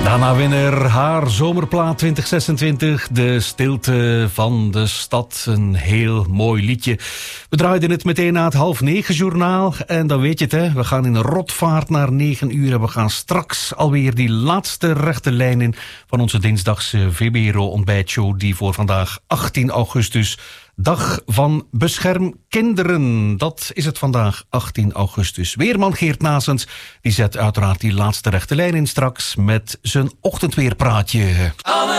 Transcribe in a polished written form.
Dana Winner, haar zomerplaat 2026, De Stilte van de Stad. Een heel mooi liedje. We draaiden het meteen na het 8:30 journaal. En dan weet je het, hè, we gaan in een rotvaart naar 9 uur. En we gaan straks alweer die laatste rechte lijn in van onze dinsdagse VBRO-ontbijtshow, die voor vandaag 18 augustus... Dag van Bescherm Kinderen. Dat is het vandaag, 18 augustus. Weerman Geert Naessens, die zet uiteraard die laatste rechte lijn in straks met zijn ochtendweerpraatje.